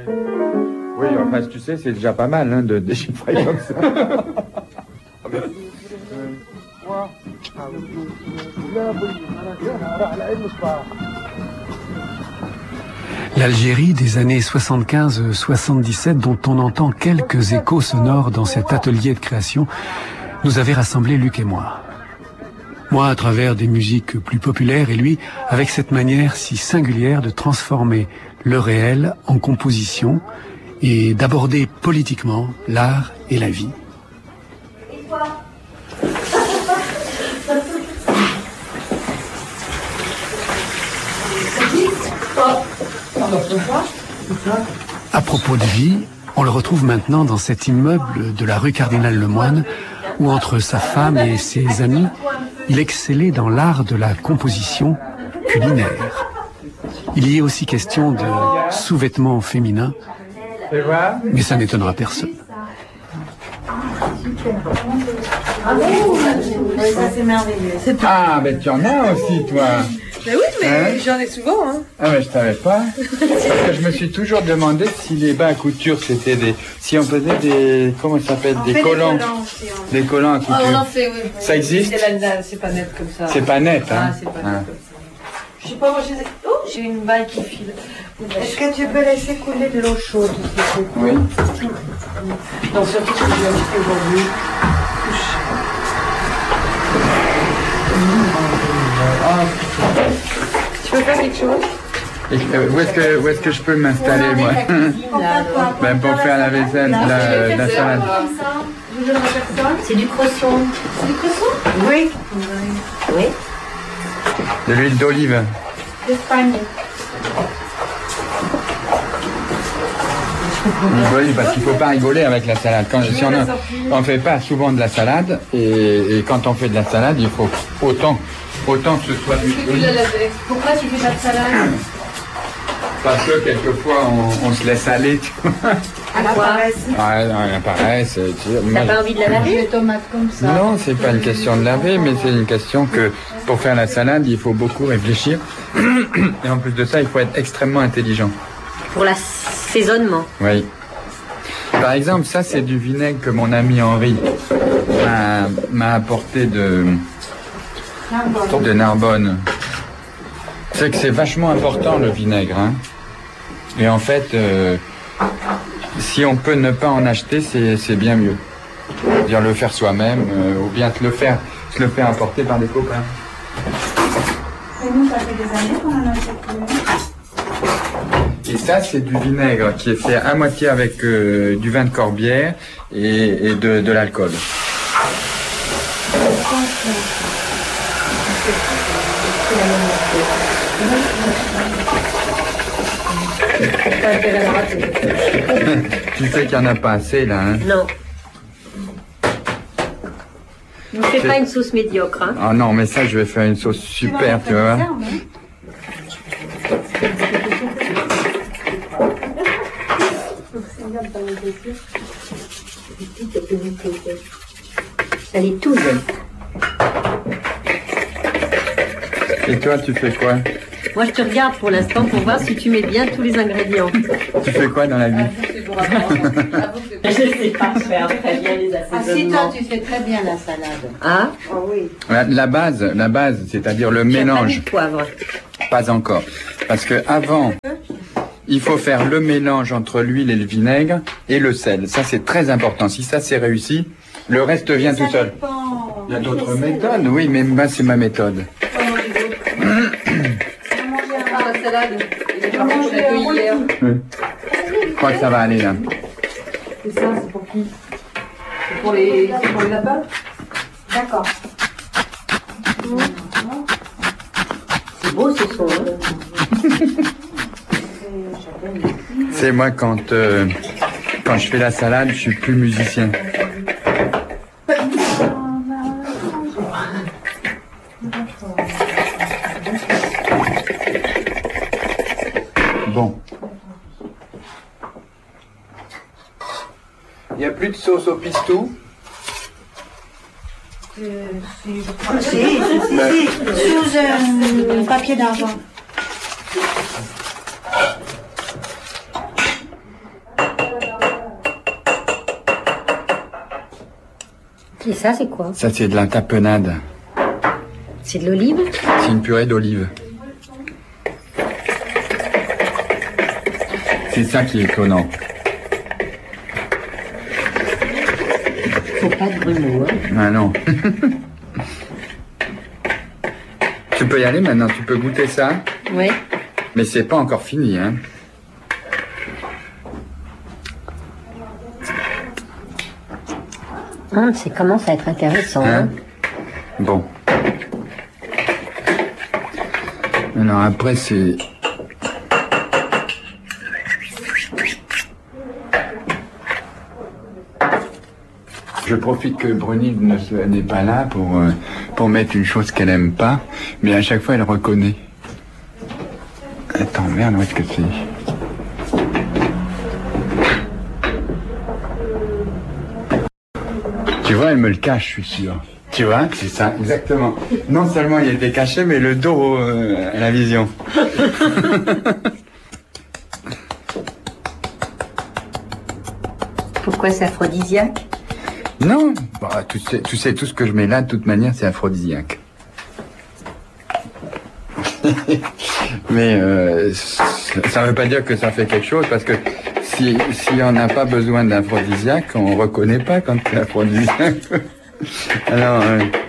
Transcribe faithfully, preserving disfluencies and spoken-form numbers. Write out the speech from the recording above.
Oui, enfin, tu sais, c'est déjà pas mal hein, de déchiffrer comme ça. L'Algérie des années soixante-quinze soixante-dix-sept, dont on entend quelques échos sonores dans cet atelier de création, nous avait rassemblés Luc et moi. Moi à travers des musiques plus populaires et lui avec cette manière si singulière de transformer le réel en composition et d'aborder politiquement l'art et la vie. À propos de vie, on le retrouve maintenant dans cet immeuble de la rue Cardinal Lemoine où entre sa femme et ses amis, il excellait dans l'art de la composition culinaire. Il y est aussi question de sous-vêtements féminins, mais ça n'étonnera personne. Ah, mais tu en as aussi, toi. Mais oui, mais hein? J'en ai souvent. Hein. Ah, mais je savais pas. Parce que je me suis toujours demandé si les bas à couture, c'était des... Si on faisait des... Comment ça s'appelle? Des collants. Des collants, aussi, on... des collants à couture. Ah, on en fait, oui. Ça existe? C'est pas net comme ça. C'est pas net, hein? Ah, c'est pas net ah. comme ça. Je sais pas, moi, j'ai... Oh, j'ai une balle qui file. Est-ce que tu peux laisser couler de l'eau chaude? Oui. Non, surtout ce que je vais acheter aujourd'hui. Tu peux faire quelque chose? Et, euh, où est-ce que, où est-ce que je peux m'installer, moi? Ben, pour faire la vaisselle, la, la, la salade. C'est du cresson. C'est du cresson? Oui. Oui. De l'huile d'olive. D'Espagne. L'huile d'olive, parce qu'il ne faut pas rigoler avec la salade. Quand, si on ne fait pas souvent de la salade, et, et quand on fait de la salade, il faut autant, autant que ce soit de l'huile d'olive. Pourquoi tu fais pas de salade? Parce que quelquefois, on, on se laisse aller, tu vois. À la paresse. Ouais, non, la paresse. T'as pas envie de la laver, les tomates comme ça? Non, c'est pas une question de laver, mais c'est une question que pour faire la salade, il faut beaucoup réfléchir. Et en plus de ça, il faut être extrêmement intelligent. Pour l'assaisonnement. Oui. Par exemple, ça, c'est du vinaigre que mon ami Henri m'a apporté de, de Narbonne. C'est que c'est vachement important, le vinaigre. Hein. Et en fait, euh, si on peut ne pas en acheter, c'est bien mieux. C'est-à-dire le faire soi-même, euh, ou bien te le faire, te le faire apporter par des copains. Et nous, ça fait des années qu'on en achète plus. Et ça, c'est du vinaigre qui est fait à moitié avec euh, du vin de Corbière et, et de, de l'alcool. Tu sais qu'il n'y en a pas assez là, hein? Non. Ne fais pas une sauce médiocre, hein? Ah non, mais ça, je vais faire une sauce super, tu vois. Elle est tout jeune. Et toi, tu fais quoi? Moi, je te regarde pour l'instant pour voir si tu mets bien tous les ingrédients. Tu fais quoi dans la vie? Je ne sais pas faire très bien les assaisonnements. Ah si, toi, tu fais très bien la salade. Ah? Oh oui. La, la base, la base, c'est-à-dire le mélange. Pas, poivre. Pas encore. Parce que avant, il faut faire le mélange entre l'huile et le vinaigre et le sel. Ça, c'est très important. Si ça, c'est réussi, le reste vient tout seul. Il y a d'autres méthodes, oui, mais moi, c'est ma méthode. Oui. Je crois que ça va aller là. Et ça, c'est pour qui? C'est pour les, pour les lapins? D'accord. C'est beau ce son, hein? C'est moi quand, euh, quand je fais la salade, je suis plus musicien. Bon. Il n'y a plus de sauce au pistou? Euh, si, si, si, si, sous un papier d'argent. Et ça, c'est quoi? Ça, c'est de la tapenade. C'est de l'olive? C'est une purée d'olive. C'est ça qui est étonnant. Faut pas de grumeaux, hein. Ah non. Tu peux y aller maintenant, tu peux goûter ça. Oui. Mais c'est pas encore fini, hein. Hum, ça commence à être intéressant. Hein? Hein? Bon. Alors après, c'est... Je profite que Brunilde ne se- n'est pas là pour, euh, pour mettre une chose qu'elle aime pas, mais à chaque fois elle reconnaît. Attends, merde, où est-ce que c'est? Tu vois, elle me le cache, je suis sûr. Tu vois, c'est ça, exactement. Non seulement il était caché, mais le dos euh, à la vision. Pourquoi c'est aphrodisiaque? Non, bah, tu sais, tu sais, tout ce que je mets là, de toute manière, c'est aphrodisiaque. Mais euh, ça ne veut pas dire que ça fait quelque chose, parce que si, si on n'a pas besoin d'aphrodisiaque, on ne reconnaît pas quand c'est aphrodisiaque. Alors, euh,